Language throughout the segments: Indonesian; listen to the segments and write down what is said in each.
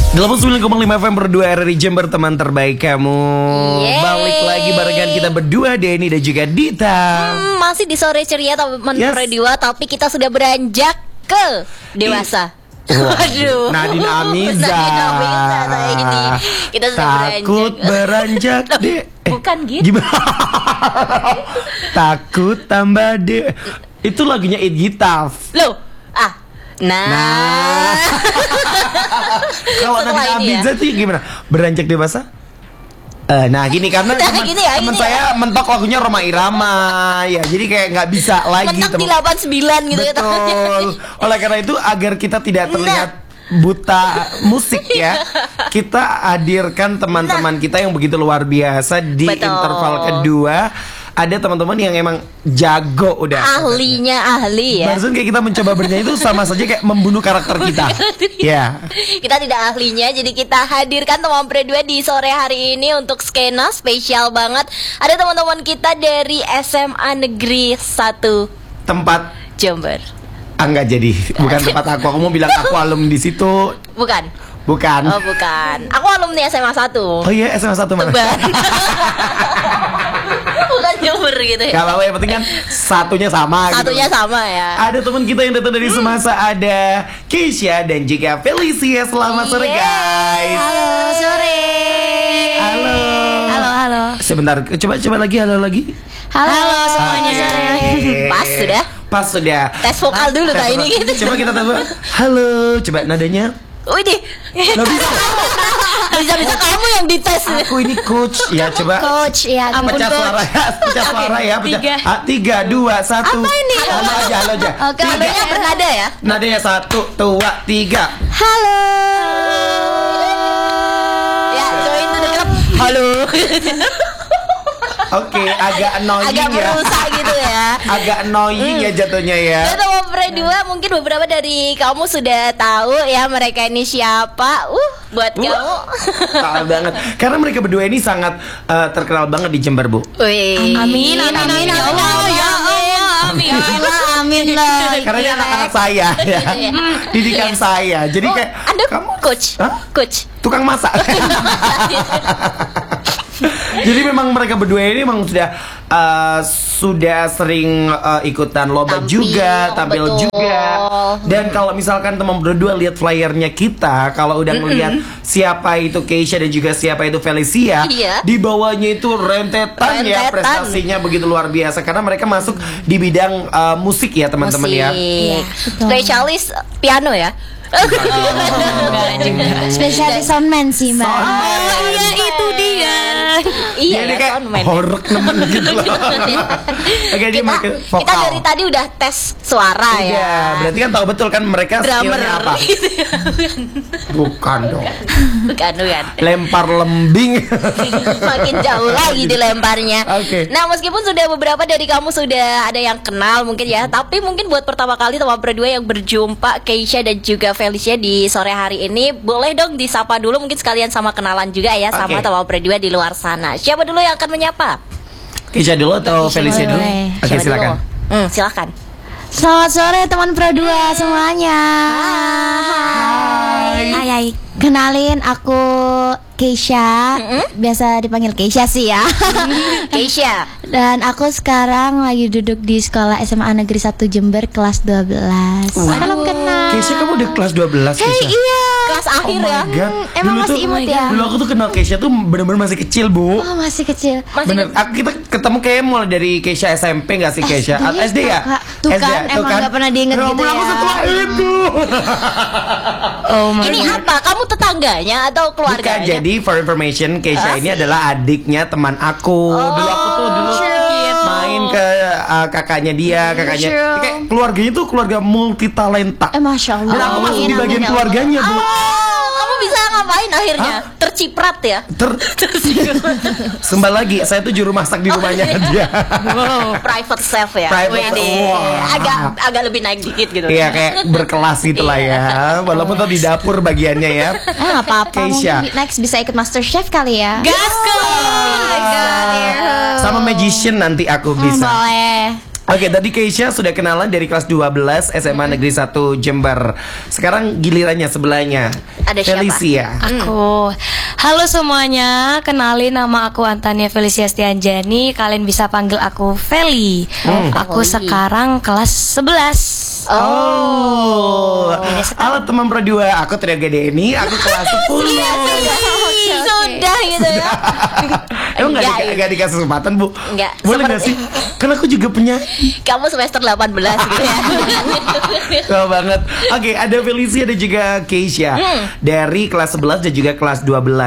89,5 FM berdua RRI Jember, teman terbaik kamu. Balik lagi barengan kita berdua, Denny dan juga Dita. Masih di sore ceria teman berdua, tapi kita sudah beranjak ke dewasa. Waduh, Nadine Amiza ini. Kita sudah takut beranjak deh. Bukan gitu. Gimana? Takut tambah deh. Itu lagunya It Gitaf. Loh, Nah. Kalau Nadine Amiza sih gimana? Beranjak dewasa? Nah gini, karena teman saya mentok lagunya Rhoma Irama. Ya jadi kayak nggak bisa lagi. Mentok di 89 gitu. Betul. Oleh karena itu, agar kita tidak terlihat buta musik ya, kita hadirkan teman-teman kita yang begitu luar biasa di interval kedua. Ada teman-teman yang emang jago udah. Ahli ya. Barusan kayak kita mencoba bernyanyi itu sama saja kayak membunuh karakter kita. Ya. Kita tidak ahlinya, jadi kita hadirkan teman berdua di sore hari ini untuk skena spesial banget. Ada teman-teman kita dari SMA Negeri 1 tempat Jember. Enggak jadi, bukan tempat aku. Aku mau bilang aku alumni di situ. Bukan. Oh bukan. Aku alumni SMA 1. Oh iya, SMA 1 mana? Bukan Jember gitu ya. Gak apa-apa, yang penting kan satunya sama. Satunya gitu. Sama ya. Ada teman kita yang datang dari Semasa, ada Keisha dan juga Felicia. Selamat sore guys. Halo sore. Halo. Sebentar, coba lagi, halo lagi. Halo semuanya. Pas sudah. Tes vokal dulu kak ini gitu. Coba kita tes vokal. Halo, coba nadanya. Widih. Bisa kamu yang dites. Aku ini coach ya, coba. Coach ya. Pecah suara ya. 3, 2, 1. Apa ini? Halo aja. Oke, nadanya bernada ya. Nadanya 1, 2, 3. Halo. Ya, join to the club. Halo. Oke, agak annoying ya. Agak merusak gitu ya. Agak annoying ya jatuhnya ya. Dan teman berdua mungkin beberapa dari kamu sudah tahu ya mereka ini siapa. Buat kamu. Tahu banget. Karena mereka berdua ini sangat terkenal banget di Jember, Bu. Amin. Amin lah. Karena ini anak-anak saya ya. Didikan saya. Jadi kayak Anda kamu coach. Tukang masak. Jadi memang mereka berdua ini memang sudah sering ikutan lomba tampil juga. Dan kalau misalkan teman berdua lihat flyernya kita, kalau udah ngelihat siapa itu Keisha dan juga siapa itu Felicia, di bawahnya itu rentetan ya, prestasinya begitu luar biasa karena mereka masuk di bidang musik ya teman-teman ya. Spesialis piano ya. Spesialis soundman sih mbak. Iya itu dia. Iya dia kayak horek nemen gitu loh. Oke, kita dari tadi udah tes suara ya. Berarti kan tahu betul kan mereka skillnya apa. Bukan dong. Bukan. Lempar lembing. Makin jauh lagi dilemparnya. Nah meskipun sudah beberapa dari kamu sudah ada yang kenal mungkin ya, tapi mungkin buat pertama kali teman berdua yang berjumpa Keisha dan juga Felicia di sore hari ini, boleh dong disapa dulu mungkin sekalian sama kenalan juga ya sama teman berdua di luar sana. Siapa dulu yang akan menyapa? Keisha dulu atau Felicia dulu? Oke, silakan. Silakan. Selamat sore teman berdua semuanya. Hai. Kenalin, aku Keisha. Biasa dipanggil Keisha sih ya. Keisha. Dan aku sekarang lagi duduk di sekolah SMA Negeri 1 Jember kelas 12. Salam kenal. Keisha, kamu udah kelas 12 Keisha? Iya. Kelas akhir ya. Emang dulu masih imut ya? Dulu aku tuh kenal Keisha tuh bener-bener masih kecil, Bu. Oh, masih kecil. Bener, kita ketemu kayak mulai dari Keisha SMP gak sih Keisha? SD ya? Tuh kan, emang gak pernah diinget gitu ya. Aku setelah itu. Ini apa? Kamu tetangganya atau keluarganya? Bukan, jadi for information, Keisha ini adalah adiknya teman aku. Dulu aku tuh main ke kakaknya dia, kayak keluarganya tuh keluarga multi talenta. Masya Allah. Dan aku masuk di bagian keluarganya, Bu. Kamu bisa ngapain akhirnya? Terciprat ya? Sembah lagi, saya tuh juru masak di rumahnya dia. Private chef ya? Agak lebih naik dikit gitu. Iya, kayak berkelas gitu lah ya. Walaupun tuh di dapur bagiannya ya. Gak apa-apa, mungkin next bisa ikut Master Chef kali ya. Gasko! Sama magician nanti aku bisa. Boleh. Oke, tadi Keisha sudah kenalan dari kelas 12 SMA Negeri 1 Jember. Sekarang gilirannya sebelahnya. Ada siapa? Felicia. Aku. Halo semuanya, kenalin nama aku Antania Felicia Stianjani. Kalian bisa panggil aku Feli. Aku sekarang kelas 11. Halo teman berdua, aku Triaga Deni, aku kelas 10. Sudah gitu ya. Emang Enggak, gak dikasih kesempatan, Bu? Enggak, Boleh gak sih? Kan aku juga penyanyi. Kamu semester 18 gitu ya. Keren banget. Oke, ada Felicia dan juga Keisha dari kelas 11 dan juga kelas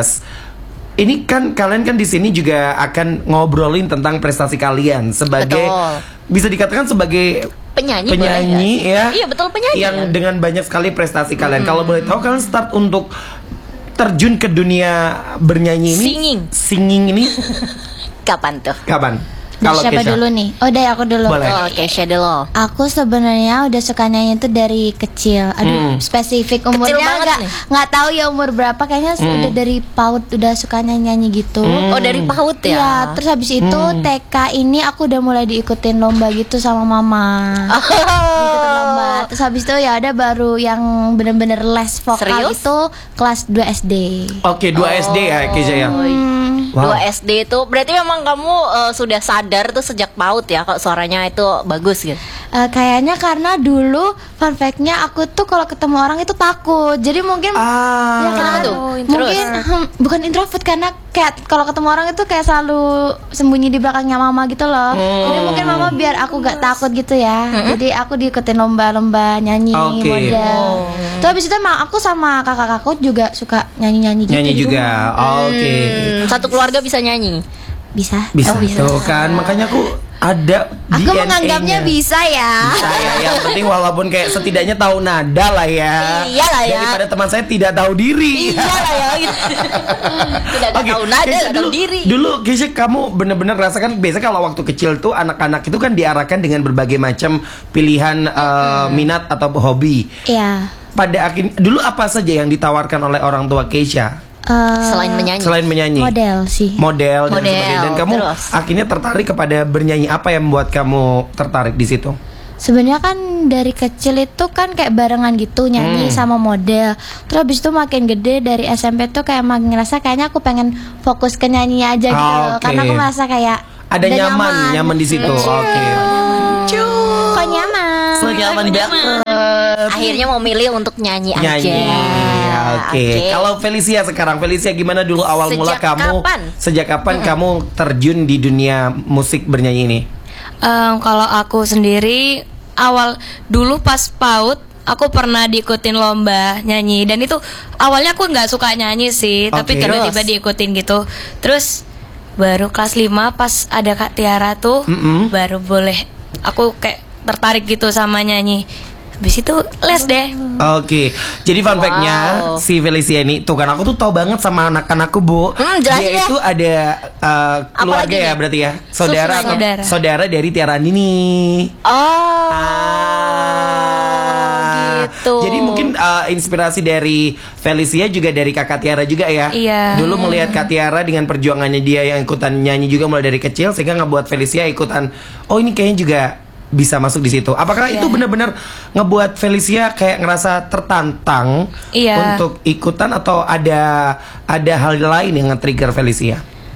12. Ini kan kalian kan di sini juga akan ngobrolin tentang prestasi kalian sebagai bisa dikatakan sebagai penyanyi ya. Iya, betul, penyanyi. Yang dengan banyak sekali prestasi kalian. Kalau boleh tahu kalian start untuk terjun ke dunia bernyanyi ini, singing ini kapan tuh? kapan? Dari Kalau siapa Keisha? dulu nih? Oh, dari aku dulu. Boleh. Oh, Keisha dulu. Aku sebenarnya udah suka nyanyi itu dari kecil. Aduh, spesifik umurnya banget nih. nggak tahu ya umur berapa. Kayaknya udah dari PAUD udah suka nyanyi gitu. Oh, dari PAUD ya? Iya, terus habis itu TK ini aku udah mulai diikutin lomba gitu sama mama. Diikutin lomba. Terus habis itu ya ada baru yang bener-bener les vokal. Serius? Itu kelas 2 SD. Oke, 2 SD ya Keisha ya. Wow. 2 SD itu berarti memang kamu sudah sadar tuh sejak PAUD ya kalau suaranya itu bagus gitu. Kayaknya karena dulu fun fact-nya aku tuh kalau ketemu orang itu takut. Jadi mungkin ya Kenapa kan, tuh? mungkin bukan introvert karena kayak kalau ketemu orang itu kayak selalu sembunyi di belakangnya mama gitu loh. Jadi mungkin mama biar aku gak takut gitu ya. Jadi aku diikutin lomba-lomba nyanyi model. Terus habis itu emang aku sama kakak-kakakku juga suka nyanyi-nyanyi gitu. Nyanyi di juga. rumah. Oke. Satu keluarga bisa nyanyi. Bisa. Bisa tuh kan. Makanya aku ada Aku DNA-nya. menganggapnya bisa ya. Bisa ya. Yang penting walaupun kayak setidaknya tahu nada lah ya. Iyalah ya. Daripada teman saya tidak tahu diri. Iyalah ya gitu. Tidak Oke, tahu nada, Keisha, tidak tahu diri. Dulu Keisha kamu bener-bener rasakan biasanya kalau waktu kecil tuh anak-anak itu kan diarahkan dengan berbagai macam pilihan minat atau hobi. Iya. Pada akhirnya dulu apa saja yang ditawarkan oleh orang tua Keisha? Selain menyanyi. Selain menyanyi. Model sih. Model dan sebagainya. Dan kamu terus. akhirnya tertarik kepada bernyanyi. Apa yang membuat kamu tertarik di situ? Sebenarnya kan dari kecil itu kan kayak barengan gitu nyanyi sama model. Terus habis itu makin gede dari SMP tuh kayak makin ngerasa kayaknya aku pengen fokus ke nyanyinya aja gitu loh. Oke. Karena aku merasa kayak Ada nyaman di situ. Oke. Kok nyaman? Nyaman banget. Akhirnya mau milih untuk nyanyi aja. Oke. Kalau Felicia sekarang, Felicia gimana dulu awal mula Sejak kamu? kapan? Sejak kapan kamu terjun di dunia musik bernyanyi ini? Kalau aku sendiri awal dulu pas PAUD aku pernah diikutin lomba nyanyi dan itu awalnya aku nggak suka nyanyi sih, tapi Oke. tiba-tiba diikutin gitu. Terus baru kelas 5 pas ada Kak Tiara tuh baru boleh aku kayak tertarik gitu sama nyanyi. Habis itu les deh. Oke, jadi fun fact-nya si Felicia ini, tuh kan aku tuh tahu banget sama anak-anakku Bu. Jelasin Dia ya. itu ada keluarga Apalagi ya nih? berarti ya, saudara atau Saudara. saudara dari Tiara Andini. Gitu. Jadi mungkin inspirasi dari Felicia juga dari kakak Tiara juga ya. Iya. Dulu melihat Kak Tiara dengan perjuangannya dia yang ikutan nyanyi juga mulai dari kecil sehingga ngebuat Felicia ikutan. Oh ini kayaknya juga bisa masuk di situ. Apakah itu benar-benar ngebuat Felicia kayak ngerasa tertantang untuk ikutan atau ada hal lain yang nge-trigger Felicia?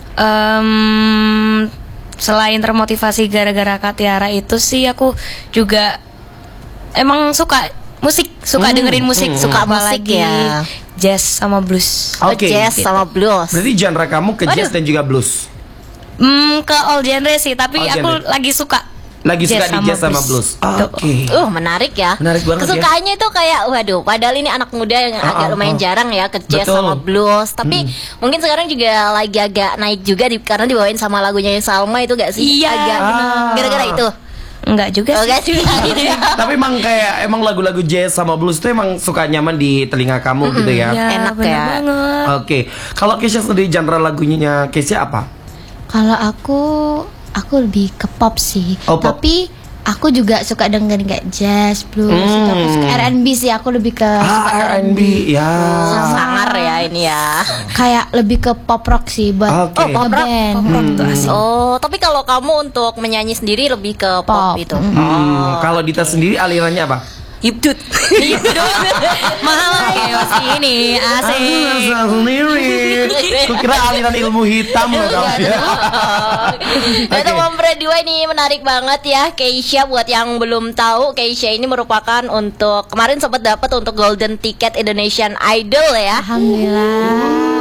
Selain termotivasi gara-gara Kak Tiara itu sih aku juga emang suka musik, suka dengerin musik, suka musik apalagi ya. jazz sama blues. Oke. Jazz sama blues. Berarti genre kamu ke jazz dan juga blues. Ke all genre sih, tapi All aku genre. lagi suka Lagi suka di jazz sama blues. Oke. Menarik ya. Menarik banget Kesukaannya itu kayak waduh, padahal ini anak muda yang agak lumayan jarang ya ke jazz Betul. sama blues. Tapi mungkin sekarang juga lagi agak naik juga karena dibawain sama lagunya Salma itu gak sih? Iya, Agak gara-gara itu. Enggak juga sih. Enggak juga gitu ya. Tapi emang lagu-lagu jazz sama blues itu emang suka nyaman di telinga kamu gitu ya. Enak bener ya. banget. Oke. Kalau Keisha sendiri genre lagunya Keisha apa? Kalau aku lebih ke pop sih. Oh, pop. Tapi aku juga suka dengerin kayak jazz, blues, itu aku suka R&B sih. Aku lebih ke suka R&B ya. Sangar ya ini ya. kayak lebih ke pop rock sih buat Oke. pop rock. band. Oh, tapi kalau kamu untuk menyanyi sendiri lebih ke pop Pop. itu. Kalau Dita sendiri alirannya apa? Hipdut. Mahal kayak ini asik. Sendiri. Kukira aliran ilmu hitam loh kamu. Nah, teman berdua ini menarik banget ya. Keisha, buat yang belum tahu, Keisha ini merupakan untuk kemarin sempat dapat untuk golden ticket Indonesian Idol ya. Alhamdulillah.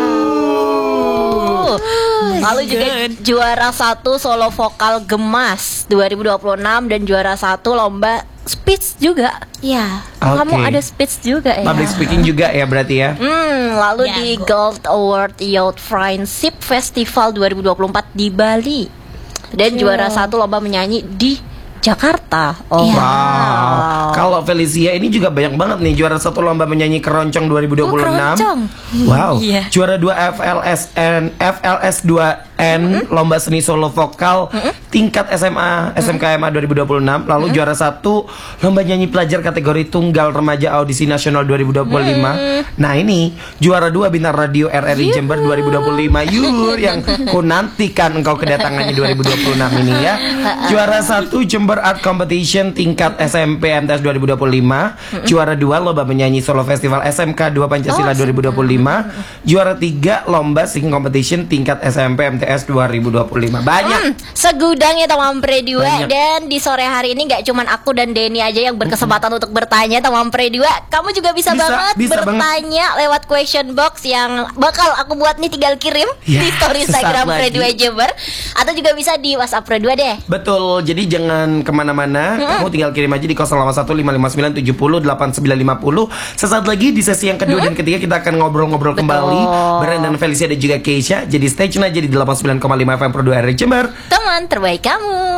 Lalu juga juara 1 solo vokal Gemas 2026 dan juara 1 lomba speech juga. Ya. Kamu ada speech juga ya. Public speaking juga ya berarti ya. Lalu di Gold Award Youth Friendship Festival 2024 di Bali. Dan juara 1 lomba menyanyi di Jakarta. Wow. Kalau Felicia ini juga banyak banget nih, juara 1 lomba menyanyi keroncong 2026. Keroncong. Wow. Iya. Juara 2 FLS 2N lomba seni solo vokal tingkat SMA SMKMA 2026. Lalu juara 1 lomba nyanyi pelajar kategori tunggal remaja audisi nasional 2025. Nah, ini juara 2 bintang radio RRI Jember 2025. Yur, yang ku nantikan engkau kedatangannya 2026 ini ya. Juara 1 Jember Art Competition tingkat SMP MTS 2025. Juara 2 lomba menyanyi solo festival SMK 2 Pancasila 2025. Juara 3 lomba singing competition tingkat SMP MTS 2025. Banyak. Segudang ya teman Predua. Banyak. Dan di sore hari ini gak cuman aku dan Denny aja yang berkesempatan untuk bertanya teman Predua. Kamu juga bisa banget bertanya lewat question box yang bakal aku buat nih, tinggal kirim di story Instagram Predua Jember, atau juga bisa di WhatsApp Predua deh. Betul, jadi jangan kemana-mana. Kamu tinggal kirim aja di 081559708950. Sesaat lagi di sesi yang kedua dan ketiga kita akan ngobrol-ngobrol kembali bareng dengan Felicia dan juga Keisha. Jadi stay tune aja di 89,5 FM Pro 2 RRI Jember, Teman terbaik kamu.